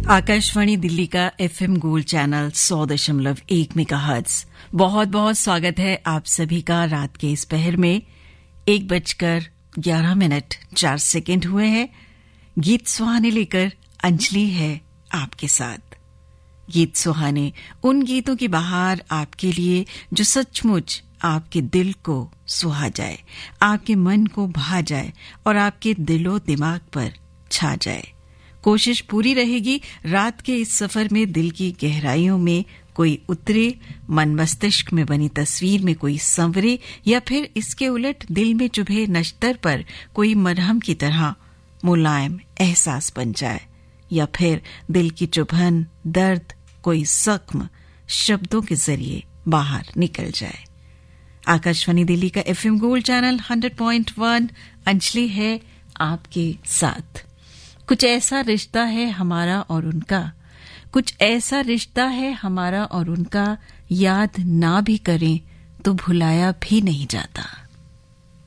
आकाशवाणी दिल्ली का FM gold channel 100.1 megahertz. बहुत बहुत स्वागत है आप सभी का। रात के इस पहर में 1:11:04 हुए हैं। गीत सुहाने लेकर अंजलि है आपके साथ। गीत सुहाने उन गीतों की बहार आपके लिए जो सचमुच आपके दिल को सुहा जाए, आपके मन को भा जाए और आपके दिलो दिमाग पर छा जाए। कोशिश पूरी रहेगी रात के इस सफर में दिल की गहराइयों में कोई उतरे, मन मस्तिष्क में बनी तस्वीर में कोई संवरे, या फिर इसके उलट दिल में चुभे नश्तर पर कोई मरहम की तरह मुलायम एहसास बन जाए, या फिर दिल की चुभन, दर्द, कोई जख्म शब्दों के जरिए बाहर निकल जाए। आकाशवाणी दिल्ली का एफएम गोल्ड चैनल 100.1 अंजलि है आपके साथ। कुछ ऐसा रिश्ता है हमारा और उनका, कुछ ऐसा रिश्ता है हमारा और उनका, याद ना भी करें तो भुलाया भी नहीं जाता।